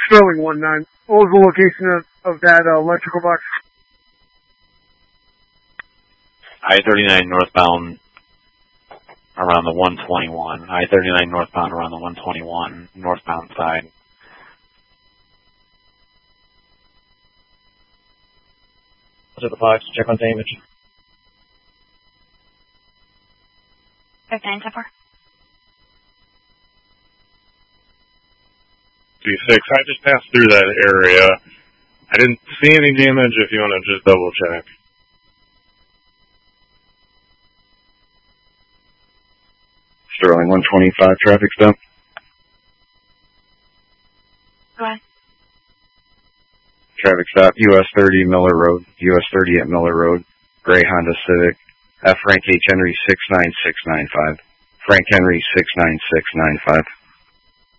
Sterling 19. What was the location of that electrical box? I-39 northbound around the 121. I-39 northbound around the 121 northbound side. To the box, check on damage. 59 so far. D6, I just passed through that area. I didn't see any damage if you want to just double check. Sterling 125, traffic stop. Go ahead. Traffic stop, US 30 Miller Road, US 30 at Miller Road, gray Honda Civic, Frank H. Henry 69695. Frank Henry 69695.